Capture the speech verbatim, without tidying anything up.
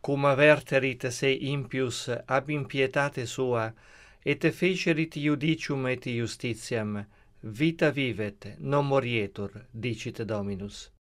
cum averterit se impius ab impietate sua, et fecerit iudicium et justitiam, vita vivet, non morietur, dicit Dominus.